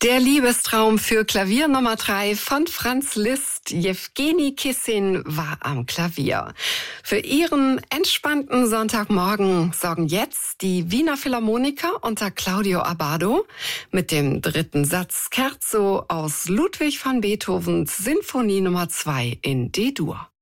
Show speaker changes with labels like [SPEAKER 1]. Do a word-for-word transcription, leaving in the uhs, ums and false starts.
[SPEAKER 1] Der Liebestraum für Klavier Nummer drei von Franz Liszt. Jewgeni Kissin war am Klavier. Für ihren entspannten Sonntagmorgen sorgen jetzt die Wiener Philharmoniker unter Claudio Abbado mit dem dritten Satz Scherzo aus Ludwig van Beethovens Sinfonie Nummer zwei in D-Dur.